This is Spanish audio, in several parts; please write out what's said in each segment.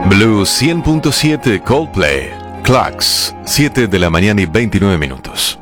Blue 100.7 Coldplay, Clocks, 7 de la mañana y 29 minutos.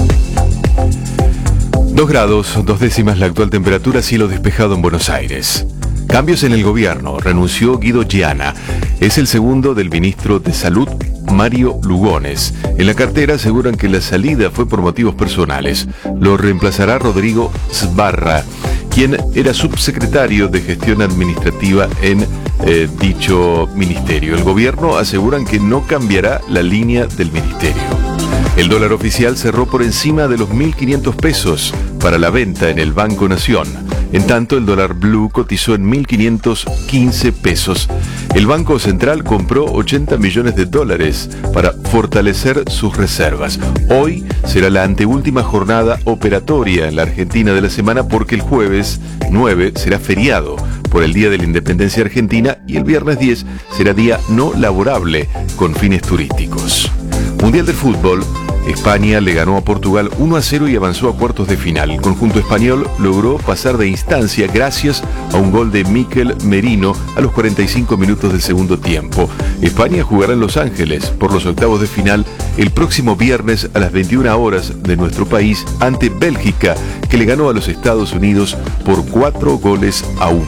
2 grados, 2 décimas la actual temperatura, cielo despejado en Buenos Aires. Cambios en el gobierno, renunció Guido Giana, es el segundo del ministro de Salud, Mario Lugones. En la cartera aseguran que la salida fue por motivos personales. Lo reemplazará Rodrigo Sbarra, quien era subsecretario de Gestión Administrativa en dicho ministerio. El gobierno aseguran que no cambiará la línea del ministerio. El dólar oficial cerró por encima de los 1.500 pesos para la venta en el Banco Nación. En tanto, el dólar blue cotizó en 1.515 pesos. El Banco Central compró 80 millones de dólares para fortalecer sus reservas. Hoy será la anteúltima jornada operatoria en la Argentina de la semana porque el jueves 9 será feriado por el Día de la Independencia Argentina y el viernes 10 será día no laborable con fines turísticos. Mundial de Fútbol. España le ganó a Portugal 1-0 y avanzó a cuartos de final. El conjunto español logró pasar de instancia gracias a un gol de Mikel Merino a los 45 minutos del segundo tiempo. España jugará en Los Ángeles por los octavos de final el próximo viernes a las 21 horas de nuestro país ante Bélgica, que le ganó a los Estados Unidos por 4-1.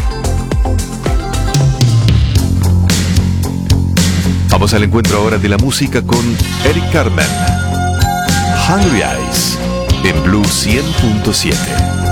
Vamos al encuentro ahora de la música con Eric Carmen. Hungry Eyes en Blue 100.7.